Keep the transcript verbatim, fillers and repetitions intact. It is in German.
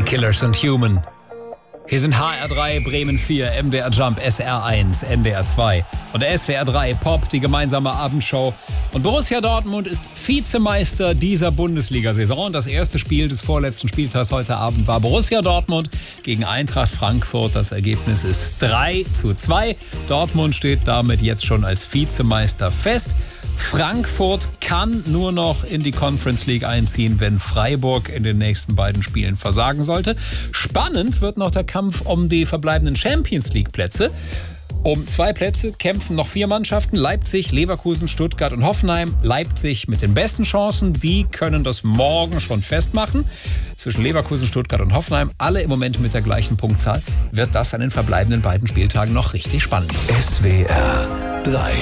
Killers and Human. Hier sind H R drei, Bremen vier, M D R Jump, S R eins, N D R zwei und S W R drei Pop, die gemeinsame Abendshow. Und Borussia Dortmund ist Vizemeister dieser Bundesliga-Saison. Das erste Spiel des vorletzten Spieltags heute Abend war Borussia Dortmund gegen Eintracht Frankfurt. Das Ergebnis ist drei zu zwei. Dortmund steht damit jetzt schon als Vizemeister fest. Frankfurt kann nur noch in die Conference League einziehen, wenn Freiburg in den nächsten beiden Spielen versagen sollte. Spannend wird noch der Kampf um die verbleibenden Champions League Plätze. Um zwei Plätze kämpfen noch vier Mannschaften: Leipzig, Leverkusen, Stuttgart und Hoffenheim. Leipzig mit den besten Chancen, die können das morgen schon festmachen. Zwischen Leverkusen, Stuttgart und Hoffenheim, alle im Moment mit der gleichen Punktzahl, wird das an den verbleibenden beiden Spieltagen noch richtig spannend. S W R drei